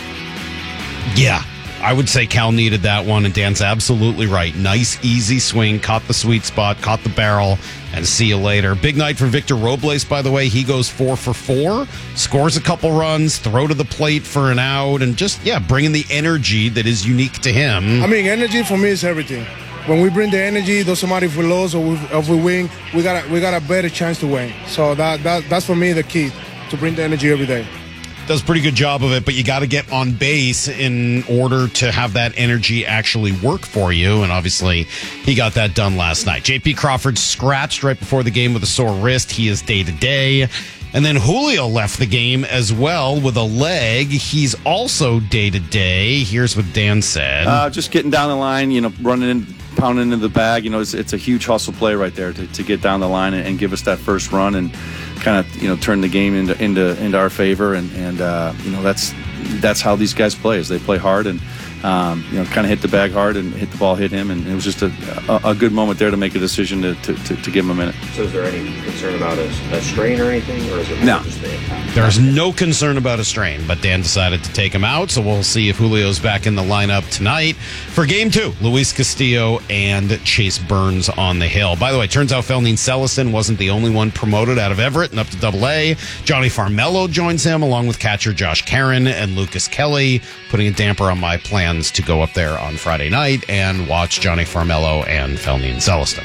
Yeah, I would say Cal needed that one, and Dan's absolutely right. Nice, easy swing, caught the sweet spot, caught the barrel, and see you later. Big night for Victor Robles, by the way. He goes 4 for 4, scores a couple runs, throw to the plate for an out, and just, yeah, bringing the energy that is unique to him. I mean, energy for me is everything. When we bring the energy, doesn't matter if we lose or if we win, we got a better chance to win. So that's for me the key, to bring the energy every day. Does a pretty good job of it, but you got to get on base in order to have that energy actually work for you, and obviously he got that done last night. J.P. Crawford scratched right before the game with a sore wrist. He is day-to-day. And then Julio left the game as well with a leg. He's also day-to-day. Here's what Dan said. Just getting down the line, you know, running in, pounding into the bag. You know, it's a huge hustle play right there to get down the line and give us that first run and kind of, you know, turn the game into our favor. And you know, that's how these guys play, is they play hard and you know, kind of hit the bag hard and hit the ball, hit him, and it was just a good moment there to make a decision to give him a minute. So is there any concern about a strain or anything, or is it no? Just the impact? There's no concern about a strain, but Dan decided to take him out, so we'll see if Julio's back in the lineup tonight for Game 2. Luis Castillo and Chase Burns on the hill. By the way, turns out Felnin Celestin wasn't the only one promoted out of Everett and up to AA. Johnny Farmello joins him, along with catcher Josh Caron and Lucas Kelly, putting a damper on my plans to go up there on Friday night and watch Johnny Farmello and Felnin Celestin.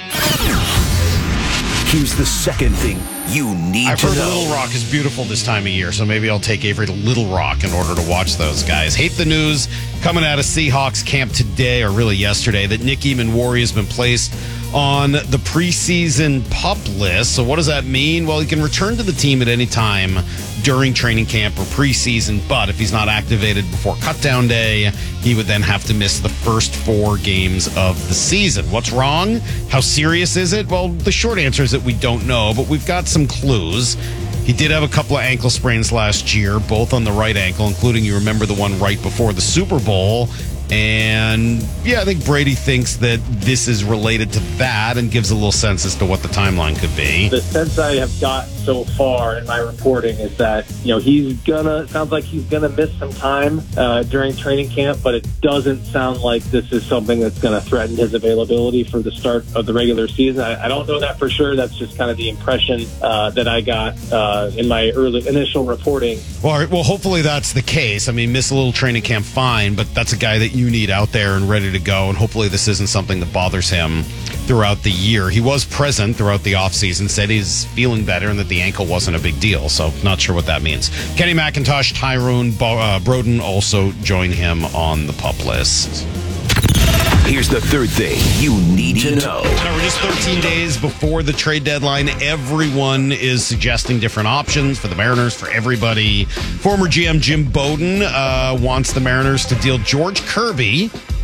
Here's the second thing you need I've to heard know. Little Rock is beautiful this time of year, so maybe I'll take Avery to Little Rock in order to watch those guys. Hate the news coming out of Seahawks camp today, or really yesterday, that Nick Emmanwori has been placed on the preseason PUP list. So what does that mean? Well, he can return to the team at any time during training camp or preseason, but if he's not activated before cutdown day, he would then have to miss the first 4 games of the season. What's wrong? How serious is it? Well, the short answer is that we don't know, but we've got some clues. He did have a couple of ankle sprains last year, both on the right ankle, including, you remember, the one right before the Super Bowl. And yeah, I think Brady thinks that this is related to that and gives a little sense as to what the timeline could be. The sense I have got so far in my reporting is that, you know, sounds like he's gonna miss some time during training camp, but it doesn't sound like this is something that's gonna threaten his availability for the start of the regular season. I don't know that for sure. That's just kind of the impression that I got in my initial reporting. Well, hopefully that's the case. I mean, miss a little training camp, fine, but that's a guy that you need out there and ready to go, and hopefully this isn't something that bothers him throughout the year. He was present throughout the offseason, said he's feeling better and that the ankle wasn't a big deal, so not sure what that means. Kenny McIntosh, Tyrone Broden also join him on the PUP list. Here's the third thing you need to know. Now, we're just 13 days before the trade deadline. Everyone is suggesting different options for the Mariners, for everybody. Former GM Jim Bowden wants the Mariners to deal George Kirby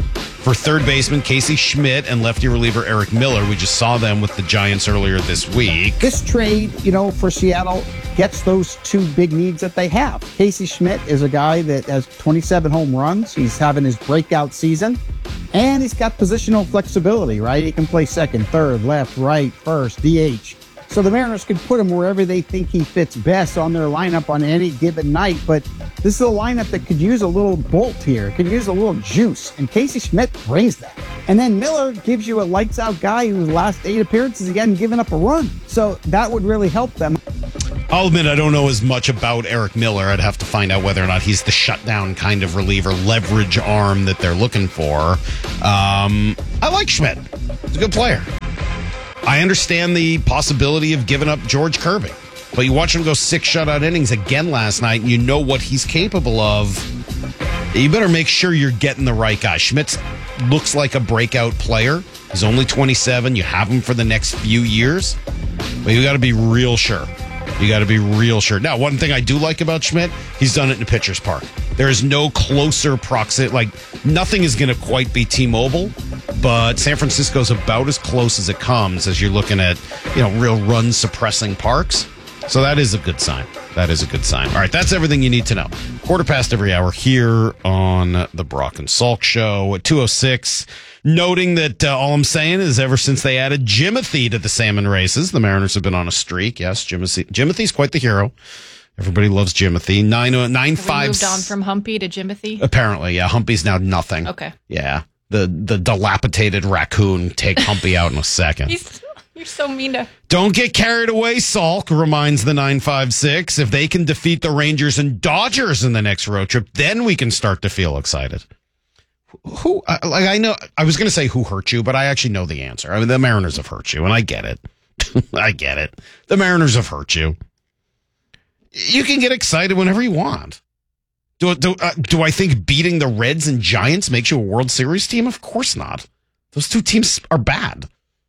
for third baseman Casey Schmidt and lefty reliever Eric Miller. We just saw them with the Giants earlier this week. This trade, for Seattle gets those two big needs that they have. Casey Schmidt is a guy that has 27 home runs. He's having his breakout season. And he's got positional flexibility, right? He can play second, third, left, right, first, DH. So the Mariners can put him wherever they think he fits best on their lineup on any given night. But this is a lineup that could use a little bolt here, could use a little juice. And Casey Schmidt brings that. And then Miller gives you a lights-out guy whose last 8 appearances, he hadn't given up a run. So that would really help them. I'll admit I don't know as much about Eric Miller. I'd have to find out whether or not he's the shutdown kind of reliever, leverage arm that they're looking for. I like Schmidt. He's a good player. I understand the possibility of giving up George Kirby, but you watch him go 6 shutout innings again last night, and you know what he's capable of. You better make sure you're getting the right guy. Schmidt looks like a breakout player. He's only 27. You have him for the next few years, but you got to be real sure. Now, one thing I do like about Schmidt, he's done it in a pitcher's park. There is no closer proximity. Like, nothing is going to quite be T-Mobile, but San Francisco's about as close as it comes as you're looking at, real run-suppressing parks. So that is a good sign. All right, that's everything you need to know. 1:15 every hour here on the Brock and Salk Show at 2:06. Noting that all I'm saying is ever since they added Jimothy to the salmon races, the Mariners have been on a streak. Yes, Jimothy's quite the hero. Everybody loves Jimothy. 995. Moved on from Humpy to Jimothy? Apparently, yeah. Humpy's now nothing. Okay. Yeah. The dilapidated raccoon take Humpy out in a second. You're so mean to... Don't get carried away, Salk, reminds the 956. If they can defeat the Rangers and Dodgers in the next road trip, then we can start to feel excited. I know, I was going to say who hurt you, but I actually know the answer. I mean, the Mariners have hurt you, and I get it. The Mariners have hurt you. You can get excited whenever you want. Do I think beating the Reds and Giants makes you a World Series team? Of course not. Those two teams are bad.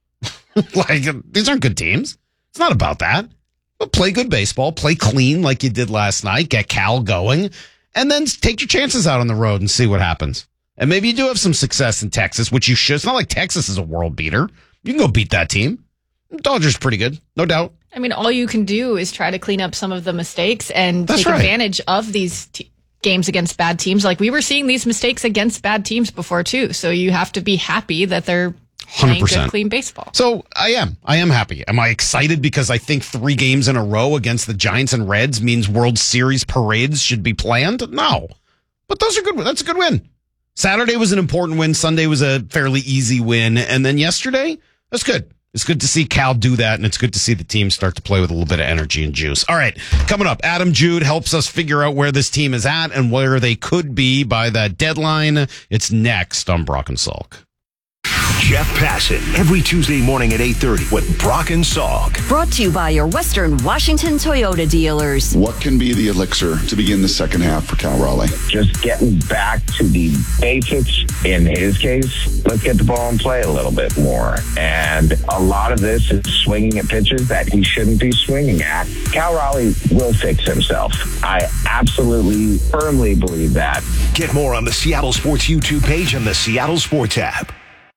These aren't good teams. It's not about that. But play good baseball, play clean like you did last night, get Cal going, and then take your chances out on the road and see what happens. And maybe you do have some success in Texas, which you should. It's not like Texas is a world beater. You can go beat that team. Dodgers pretty good, no doubt. I mean, all you can do is try to clean up some of the mistakes and take advantage of these games against bad teams. Like, we were seeing these mistakes against bad teams before, too. So you have to be happy that they're 100%. playing good, clean baseball. So I am happy. Am I excited because I think 3 games in a row against the Giants and Reds means World Series parades should be planned? No. But those are good. That's a good win. Saturday was an important win. Sunday was a fairly easy win. And then yesterday, that's good. It's good to see Cal do that, and it's good to see the team start to play with a little bit of energy and juice. All right, coming up, Adam Jude helps us figure out where this team is at and where they could be by that deadline. It's next on Brock and Salk. Jeff Passett every Tuesday morning at 8:30 with Brock and Salk. Brought to you by your Western Washington Toyota dealers. What can be the elixir to begin the second half for Cal Raleigh? Just getting back to the basics. In his case, let's get the ball and play a little bit more. And a lot of this is swinging at pitches that he shouldn't be swinging at. Cal Raleigh will fix himself. I absolutely, firmly believe that. Get more on the Seattle Sports YouTube page and the Seattle Sports app.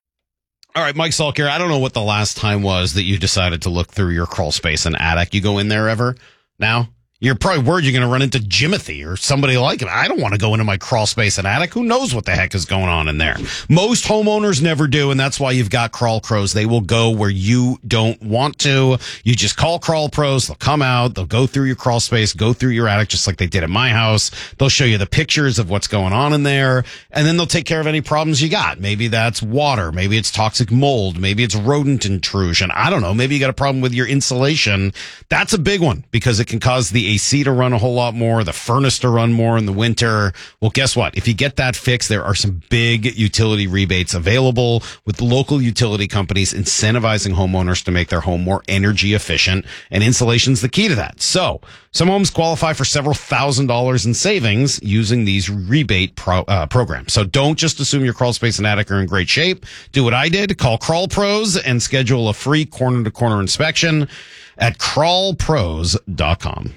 All right, Mike Salk here. I don't know what the last time was that you decided to look through your crawl space and attic. You go in there ever now? You're probably worried you're going to run into Jimothy or somebody like him. I don't want to go into my crawl space and attic. Who knows what the heck is going on in there? Most homeowners never do, and that's why you've got Crawl Pros. They will go where you don't want to. You just call Crawl Pros. They'll come out. They'll go through your crawl space, go through your attic, just like they did at my house. They'll show you the pictures of what's going on in there, and then they'll take care of any problems you got. Maybe that's water. Maybe it's toxic mold. Maybe it's rodent intrusion. I don't know. Maybe you got a problem with your insulation. That's a big one because it can cause the AC to run a whole lot more, the furnace to run more in the winter. Well, guess what? If you get that fixed, there are some big utility rebates available with local utility companies incentivizing homeowners to make their home more energy efficient, and insulation's the key to that. So some homes qualify for several $1,000s in savings using these rebate programs. So don't just assume your crawl space and attic are in great shape. Do what I did. Call Crawl Pros and schedule a free corner-to-corner inspection at crawlpros.com.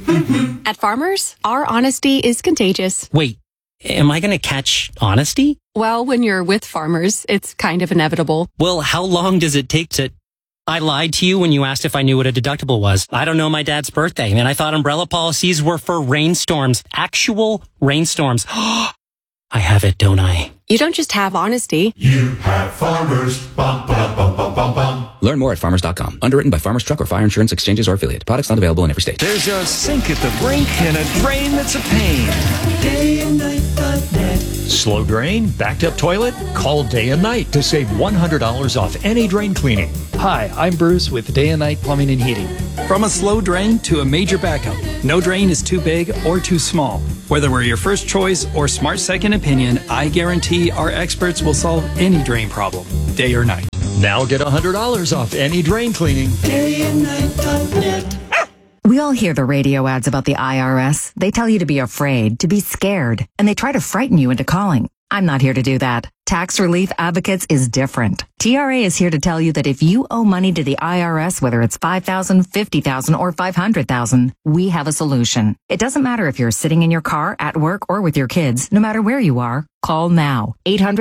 At Farmers, our honesty is contagious. Wait, am I going to catch honesty? Well, when you're with Farmers, it's kind of inevitable. Well, how long does it take to... I lied to you when you asked if I knew what a deductible was. I don't know my dad's birthday, and I thought umbrella policies were for rainstorms. Actual rainstorms. I have it, don't I? You don't just have honesty. You have Farmers. Bum, ba, bum, bum, bum, bum. Learn more at farmers.com. Underwritten by Farmers Truck or Fire Insurance Exchanges or affiliate. Products not available in every state. There's a sink at the brink and a drain that's a pain. DayandNight.net. Slow drain? Backed up toilet? Call Day and Night to save $100 off any drain cleaning. Hi, I'm Bruce with Day and Night Plumbing and Heating. From a slow drain to a major backup, no drain is too big or too small. Whether we're your first choice or smart second opinion, I guarantee our experts will solve any drain problem, day or night. Now get $100 off any drain cleaning. DayandNight.net. We all hear the radio ads about the IRS. They tell you to be afraid, to be scared, and they try to frighten you into calling. I'm not here to do that. Tax Relief Advocates is different. TRA is here to tell you that if you owe money to the IRS, whether it's $5,000, $50,000, or $500,000, we have a solution. It doesn't matter if you're sitting in your car, at work, or with your kids. No matter where you are, call now.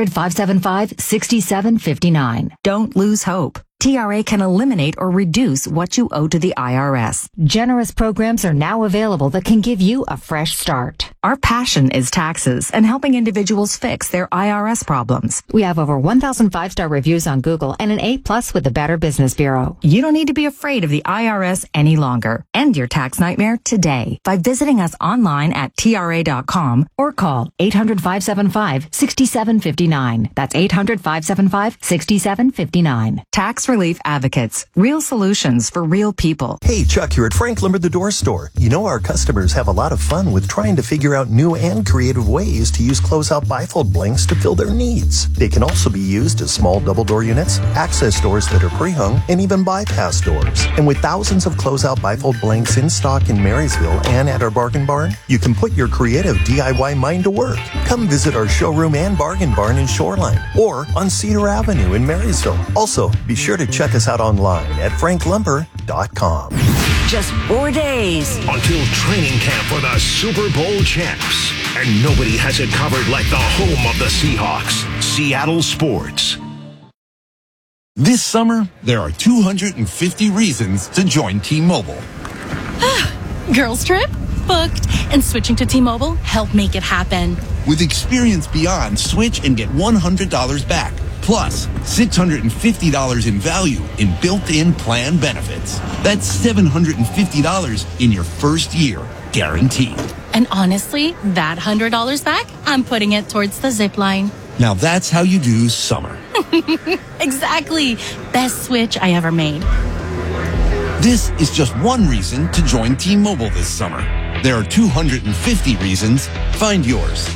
800-575-6759. Don't lose hope. TRA can eliminate or reduce what you owe to the IRS. Generous programs are now available that can give you a fresh start. Our passion is taxes and helping individuals fix their IRS problems. We have over 1,000 5-star reviews on Google and an A+ with the Better Business Bureau. You don't need to be afraid of the IRS any longer. End your tax nightmare today by visiting us online at TRA.com or call 800-575-6759. That's 800-575-6759. Tax Relief Advocates. Real solutions for real people. Hey, Chuck here at Frank Lumber the Door Store. You know our customers have a lot of fun with trying to figure out new and creative ways to use closeout bifold blanks to fill their needs. They can also be used as small double door units, access doors that are pre-hung, and even bypass doors. And with thousands of closeout bifold blanks in stock in Marysville and at our bargain barn, you can put your creative DIY mind to work. Come visit our showroom and bargain barn in Shoreline or on Cedar Avenue in Marysville. Also, be sure to check us out online at franklumber.com. Just 4 days until training camp for the Super Bowl champs. And nobody has it covered like the home of the Seahawks, Seattle Sports. This summer, there are 250 reasons to join T-Mobile. Girls trip? Booked. And switching to T-Mobile helped make it happen. With Experience Beyond, switch and get $100 back. Plus, $650 in value in built-in plan benefits. That's $750 in your first year, guaranteed. And honestly, that $100 back, I'm putting it towards the zip line. Now that's how you do summer. Exactly. Best switch I ever made. This is just one reason to join T-Mobile this summer. There are 250 reasons. Find yours.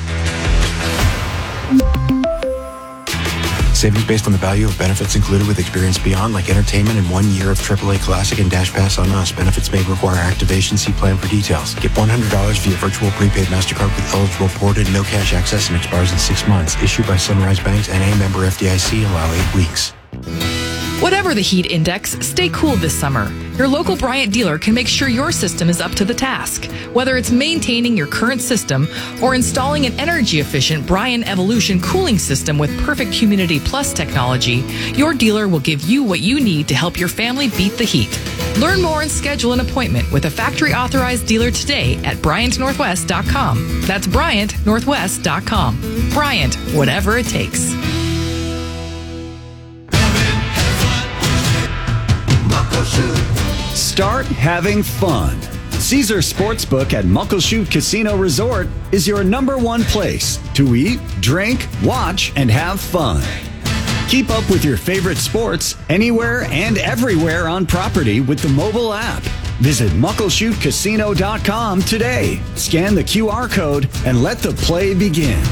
Savings based on the value of benefits included with Experience Beyond, like entertainment and 1 year of AAA Classic and Dash Pass on us. Benefits may require activation. See plan for details. Get $100 via virtual prepaid MasterCard with eligible ported, no cash access, and expires in 6 months. Issued by Sunrise Banks and a member FDIC. Allow 8 weeks. Whatever the heat index, stay cool this summer. Your local Bryant dealer can make sure your system is up to the task. Whether it's maintaining your current system or installing an energy-efficient Bryant Evolution cooling system with perfect Humidity Plus technology, your dealer will give you what you need to help your family beat the heat. Learn more and schedule an appointment with a factory-authorized dealer today at BryantNorthwest.com. That's BryantNorthwest.com. Bryant, whatever it takes. Start having fun. Caesar Sportsbook at Muckleshoot Casino Resort is your #1 place to eat, drink, watch, and have fun. Keep up with your favorite sports anywhere and everywhere on property with the mobile app. Visit MuckleshootCasino.com today. Scan the QR code and let the play begin.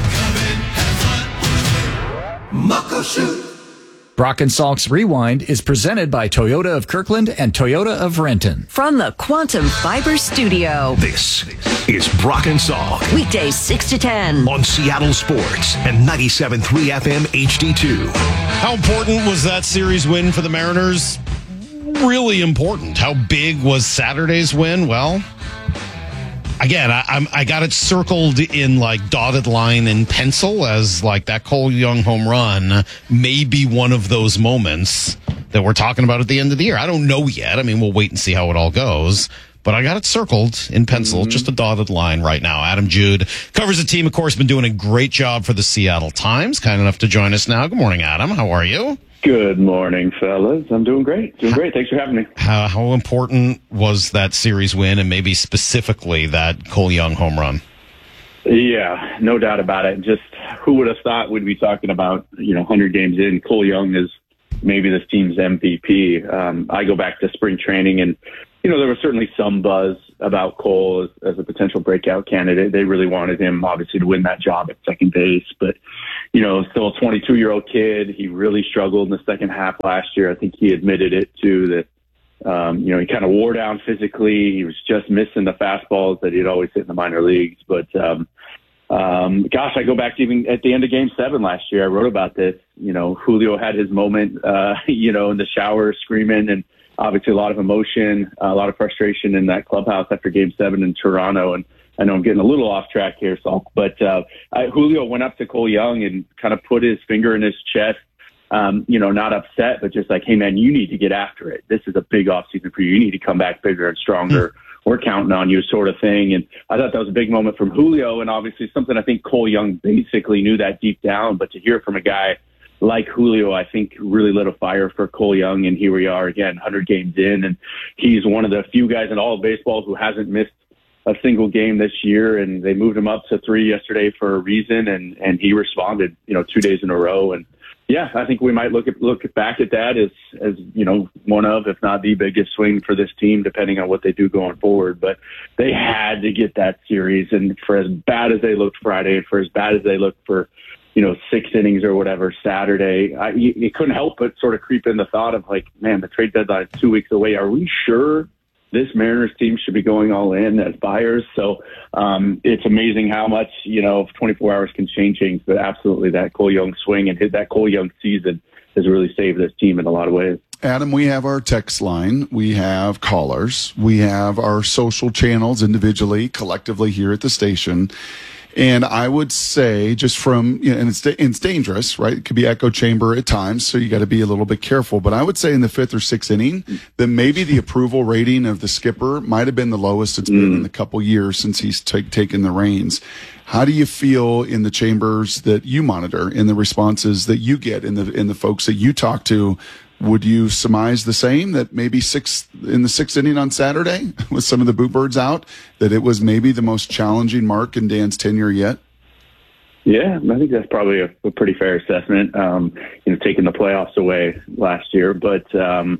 Muckleshoot. Brock and Salk's Rewind is presented by Toyota of Kirkland and Toyota of Renton. From the Quantum Fiber Studio. This is Brock and Salk. Weekdays 6 to 10. On Seattle Sports and 97.3 FM HD2. How important was that series win for the Mariners? Really important. How big was Saturday's win? Well, Again, I got it circled in like dotted line in pencil as like that Cole Young home run may be one of those moments that we're talking about at the end of the year. I don't know yet. I mean, we'll wait and see how it all goes. But I got it circled in pencil, just a dotted line right now. Adam Jude covers the team, of course, been doing a great job for the Seattle Times. Kind enough to join us now. Good morning, Adam. How are you? Good morning, fellas. I'm doing great. Thanks for having me. How important was that series win, and maybe specifically that Cole Young home run? Yeah, no doubt about it. Just who would have thought we'd be talking about, 100 games in, Cole Young is maybe this team's MVP. I go back to spring training, and, there was certainly some buzz about Cole as a potential breakout candidate. They really wanted him, obviously, to win that job at second base. But, still a 22-year-old kid. He really struggled in the second half last year. I think he admitted it, too, that, he kind of wore down physically. He was just missing the fastballs that he'd always hit in the minor leagues. But, I go back to even at the end of Game 7 last year. I wrote about this. Julio had his moment, in the shower screaming, and obviously a lot of emotion, a lot of frustration in that clubhouse after Game 7 in Toronto. And I know I'm getting a little off track here, Salk, but Julio went up to Cole Young and kind of put his finger in his chest, not upset, but just like, hey, man, you need to get after it. This is a big offseason for you. You need to come back bigger and stronger. We're counting on you, sort of thing. And I thought that was a big moment from Julio, and obviously something I think Cole Young basically knew that deep down, but to hear it from a guy like Julio, I think really lit a fire for Cole Young. And here we are again, 100 games in, and he's one of the few guys in all of baseball who hasn't missed a single game this year. And they moved him up to 3 yesterday for a reason. And he responded, 2 days in a row. And yeah, I think we might look back at that as one of, if not the biggest swing for this team, depending on what they do going forward. But they had to get that series. And for as bad as they looked Friday, and for as bad as they looked for, 6 innings or whatever Saturday, you couldn't help but sort of creep in the thought of like, man, the trade deadline is 2 weeks away. Are we sure this Mariners team should be going all in as buyers? So it's amazing how much, 24 hours can change things. But absolutely that Cole Young swing and that Cole Young season has really saved this team in a lot of ways. Adam, we have our text line, we have callers, we have our social channels individually, collectively here at the station. And I would say just from, and it's dangerous, right? It could be echo chamber at times, so you got to be a little bit careful. But I would say in the 5th or 6th inning, that maybe the approval rating of the skipper might have been the lowest it's been in a couple years since he's taken the reins. How do you feel in the chambers that you monitor, in the responses that you get, in the folks that you talk to? Would you surmise the same, that maybe in the 6th inning on Saturday, with some of the boot birds out, that it was maybe the most challenging mark in Dan's tenure yet? Yeah, I think that's probably a pretty fair assessment, taking the playoffs away last year. But,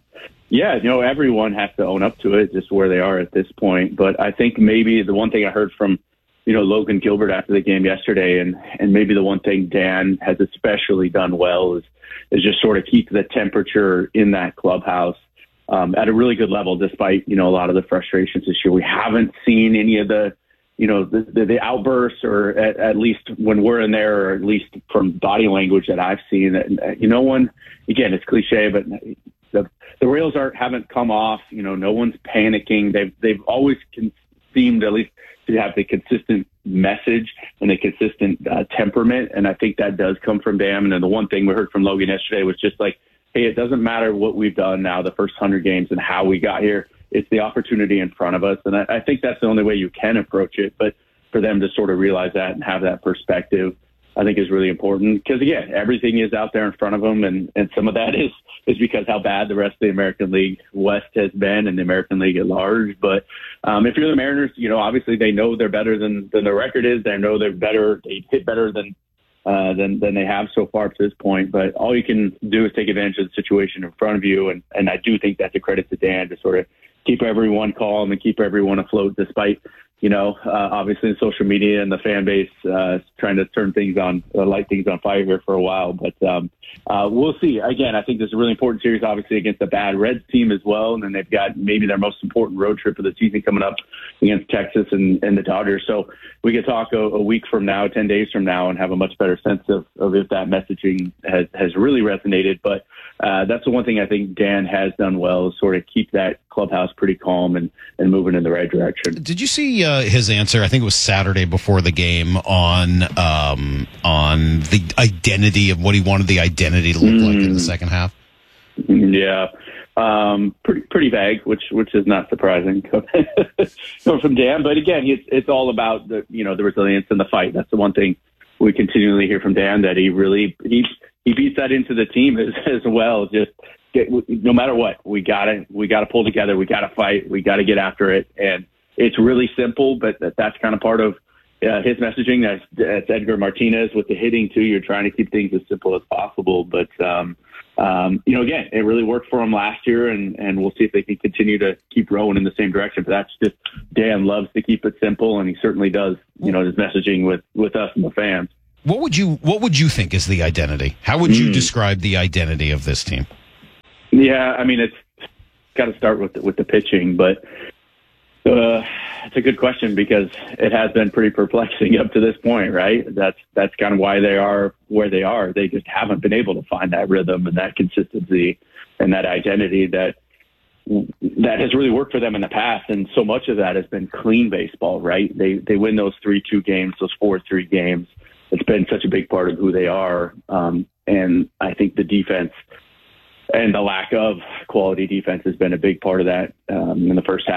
everyone has to own up to it, just where they are at this point. But I think maybe the one thing I heard from, Logan Gilbert after the game yesterday, and maybe the one thing Dan has especially done well is just sort of keep the temperature in that clubhouse at a really good level, despite, a lot of the frustrations this year. We haven't seen any of the outbursts, or at least when we're in there, or at least from body language that I've seen. No one, again, it's cliche, but the rails haven't come off. No one's panicking. They've always seemed at least to have the consistent message and the consistent temperament. And I think that does come from Dan. And then the one thing we heard from Logan yesterday was just like, hey, it doesn't matter what we've done now, the first 100 games and how we got here. It's the opportunity in front of us. And I think that's the only way you can approach it. But for them to sort of realize that and have that perspective, I think is really important. Because, again, everything is out there in front of them. And some of that is because how bad the rest of the American League West has been and the American League at large. But if you're the Mariners, obviously they know they're better than the record is. They know they're better. They hit better than they have so far to this point. But all you can do is take advantage of the situation in front of you. And I do think that's a credit to Dan to sort of keep everyone calm and keep everyone afloat, despite, obviously social media and the fan base trying to turn things on, light things on fire here for a while. But we'll see. Again, I think this is a really important series, obviously, against a bad Reds team as well. And then they've got maybe their most important road trip of the season coming up against Texas and the Dodgers. So we could talk a week from now, 10 days from now, and have a much better sense of if that messaging has really resonated. But that's the one thing I think Dan has done well, is sort of keep that clubhouse pretty calm and moving in the right direction. Did you see his answer? I think it was Saturday before the game on the identity of what he wanted the identity to look like in the second half. Yeah, pretty vague, which is not surprising coming from Dan. But again, it's all about the resilience and the fight. That's the one thing we continually hear from Dan, that he beats that into the team as well. Just no matter what, we gotta pull together. We gotta fight. We gotta get after it. And it's really simple, but that's kind of part of his messaging. That's Edgar Martinez with the hitting too. You're trying to keep things as simple as possible. But again, it really worked for him last year, and we'll see if they can continue to keep rowing in the same direction. But that's just, Dan loves to keep it simple, and he certainly does. His messaging with us and the fans. What would you think is the identity? How would you describe the identity of this team? Yeah, I mean, it's got to start with the pitching, but it's a good question, because it has been pretty perplexing up to this point, right? That's kind of why they are where they are. They just haven't been able to find that rhythm and that consistency and that identity that has really worked for them in the past. And so much of that has been clean baseball, right? They win those 3-2 games, those 4-3 games. It's been such a big part of who they are. And I think the defense and the lack of quality defense has been a big part of that in the first half.